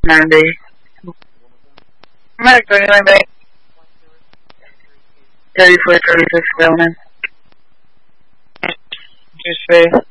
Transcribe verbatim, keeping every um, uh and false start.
ninety. Medic twenty-nine back. thirty-four, thirty-six, going in. Just face.